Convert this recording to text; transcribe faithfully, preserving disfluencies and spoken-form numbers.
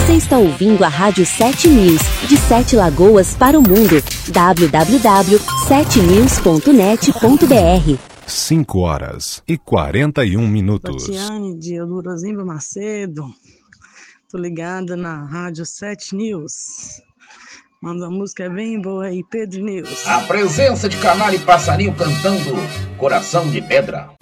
Você está ouvindo a Rádio sete News, de Sete Lagoas para o mundo. w w w ponto sete news ponto net ponto b r. cinco horas e quarenta e um minutos. Tatiane de Elurozimba Macedo. Tô ligada na Rádio sete News. Manda uma música bem boa aí, Pedro News. A presença de Canário e Passarinho cantando Coração de Pedra.